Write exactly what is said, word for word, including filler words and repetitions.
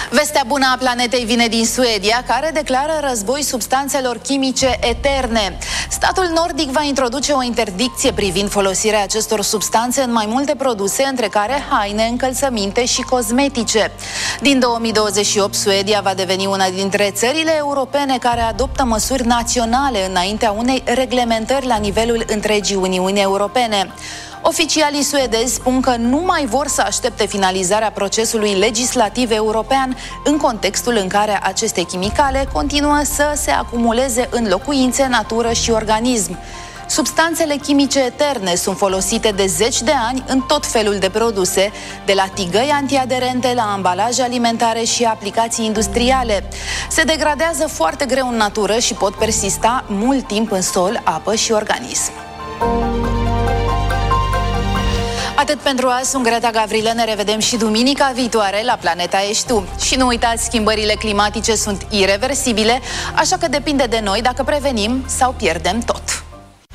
Vestea bună a planetei vine din Suedia, care declară război substanțelor chimice eterne. Statul nordic va introduce o interdicție privind folosirea acestor substanțe în mai multe produse, între care haine, încălțăminte și cosmetice. Din două mii douăzeci și opt, Suedia va deveni una dintre țările europene care adoptă măsuri naționale înaintea unei reglementări la nivelul întregii Uniuni Europene. Oficialii suedezi spun că nu mai vor să aștepte finalizarea procesului legislativ european, în contextul în care aceste chimicale continuă să se acumuleze în locuințe, natură și organism. Substanțele chimice eterne sunt folosite de zeci de ani în tot felul de produse, de la tigăi antiaderente la ambalaje alimentare și aplicații industriale. Se degradează foarte greu în natură și pot persista mult timp în sol, apă și organism. Atât pentru azi, sunt Greta Gavrilă, ne revedem și duminica viitoare la Planeta Ești Tu. Și nu uitați, schimbările climatice sunt ireversibile, așa că depinde de noi dacă prevenim sau pierdem tot.